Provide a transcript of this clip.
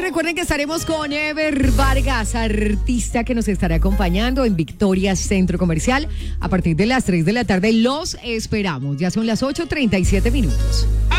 recuerden que estaremos con Ever Vargas, artista que nos estará acompañando en Victoria Centro Comercial a partir de las 3 de la tarde. Los esperamos. Ya son las 8:37 minutos.